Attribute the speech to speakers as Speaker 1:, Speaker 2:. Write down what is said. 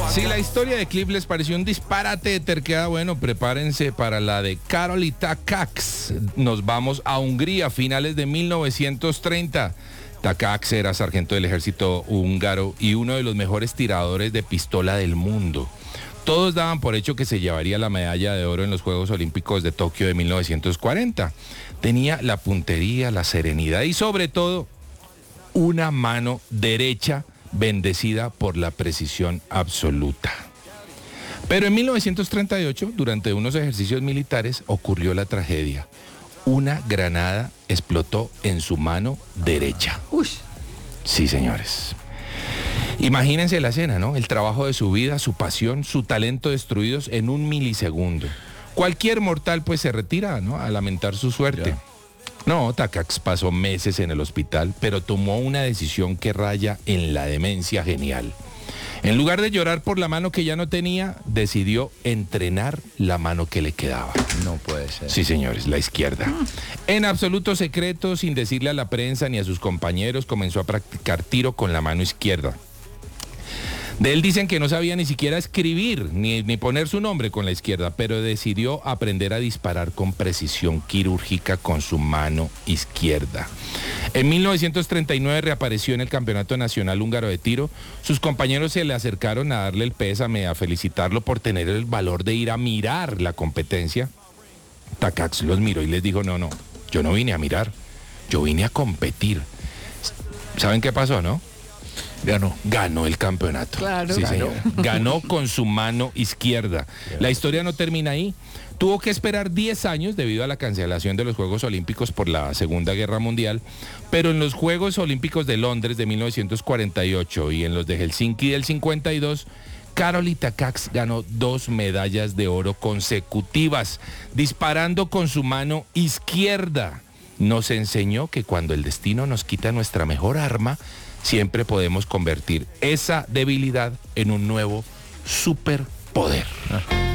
Speaker 1: Si la historia de Cliff les pareció un disparate de terquedad, bueno, prepárense para la de Károly Takacs. Nos vamos a Hungría, finales de 1930. Takacs era sargento del ejército húngaro y uno de los mejores tiradores de pistola del mundo. Todos daban por hecho que se llevaría la medalla de oro en los Juegos Olímpicos de Tokio de 1940. Tenía la puntería, la serenidad y sobre todo una mano derecha bendecida por la precisión absoluta. Pero en 1938, durante unos ejercicios militares, ocurrió la tragedia. Una granada explotó en su mano derecha.
Speaker 2: Uy.
Speaker 1: Sí, señores. Imagínense la escena, ¿no? El trabajo de su vida, su pasión, su talento destruidos en un milisegundo. Cualquier mortal pues se retira, ¿no? A lamentar su suerte.
Speaker 2: Ya.
Speaker 1: No, Takacs pasó meses en el hospital, pero tomó una decisión que raya en la demencia genial. En lugar de llorar por la mano que ya no tenía, decidió entrenar la mano que le quedaba.
Speaker 2: No puede ser.
Speaker 1: Sí, señores, la izquierda. En absoluto secreto, sin decirle a la prensa ni a sus compañeros, comenzó a practicar tiro con la mano izquierda. De él dicen que no sabía ni siquiera escribir ni poner su nombre con la izquierda, pero decidió aprender a disparar con precisión quirúrgica con su mano izquierda. En 1939 reapareció en el Campeonato Nacional Húngaro de Tiro. Sus compañeros se le acercaron a darle el pésame, a felicitarlo por tener el valor de ir a mirar la competencia. Takacs los miró y les dijo, no, yo no vine a mirar, yo vine a competir. ¿Saben qué pasó, no? Ganó el campeonato.
Speaker 2: Claro.
Speaker 1: Sí, señor. Ganó con su mano izquierda. La historia no termina ahí. Tuvo que esperar 10 años debido a la cancelación de los Juegos Olímpicos por la Segunda Guerra Mundial, pero en los Juegos Olímpicos de Londres de 1948 y en los de Helsinki del 52, Károly Takacs ganó 2 medallas de oro consecutivas, disparando con su mano izquierda. Nos enseñó que cuando el destino nos quita nuestra mejor arma, siempre podemos convertir esa debilidad en un nuevo superpoder.